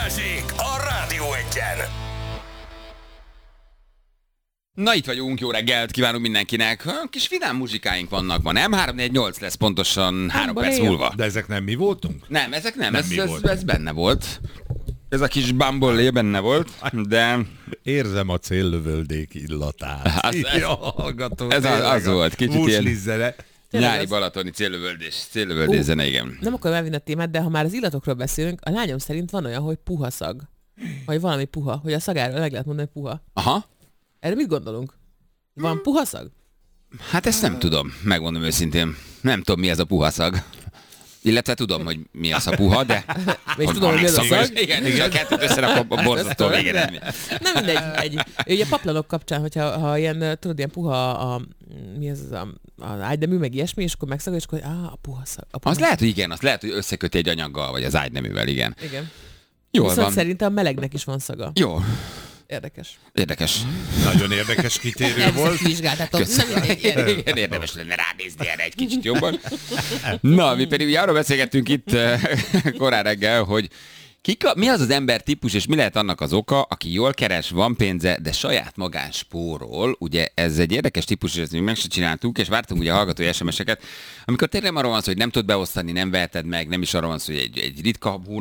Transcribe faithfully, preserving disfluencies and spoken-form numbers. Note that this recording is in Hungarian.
Balázsék a Rádió Egyen. Na itt vagyunk, jó reggelt kívánunk mindenkinek. Kis vidám muzsikáink vannak ma, nem? három négy nyolc lesz pontosan három perc múlva. De ezek nem mi voltunk? Nem, ezek nem, Nem ez, mi ez, voltunk. ez benne volt. Ez a kis bambolé benne volt, de... Érzem a céllövöldék illatát. Hát ez- Ja, hallgató, ez az- tényleg az a volt, kicsit ilyen- Muslizzene. Tényleg Nyári az- balatoni céllövöldés, céllövöldés zene, igen. Nem akarom elvinni a témát, de ha már az illatokról beszélünk, a lányom szerint van olyan, hogy puha szag. Vagy valami puha, hogy a szagáról meg lehet mondani, hogy puha. Aha, Erre mit gondolunk? Van puha szag? hát ezt nem tudom, megmondom őszintén. Nem tudom, mi ez a puha szag. Illetve tudom, hogy mi az a puha, de... És tudom, hogy mi az a szagos- szag. Igen, és a kettőt összerakom a borzasztó Ezt végén. tudom, de- Nem mindegy. Egy, ugye paplanok kapcsán, hogyha ha ilyen, tudod, ilyen puha a, mi ez az a, az ágynemű, meg ilyesmi, és akkor megszagol, és akkor á, a puha szag. A puha Az lehet, hogy igen, az lehet, hogy összeköti egy anyaggal, vagy az ágyneművel, igen. Igen. Jól Viszont van. szerintem a melegnek is van szaga. Jó, Érdekes. érdekes. Nagyon érdekes kitérő Elviszek volt. vizsgáltatom. Nem Köszönöm. mindegy, ilyen. Igen, érdemes lenne ránézni erre egy kicsit jobban. Na, mi pedig ugye arról beszélgettünk itt eh, korán reggel, hogy Kik a, mi az az ember típus, és mi lehet annak az oka, aki jól keres, van pénze, de saját magán spórol. Ugye ez egy érdekes típus, és ezt még meg se csináltuk, és vártunk ugye a hallgatói es em es-eket, amikor tényleg arról van szó, hogy nem tudod beosztani, nem veheted meg, nem is arról van szó, hogy egy, egy ritka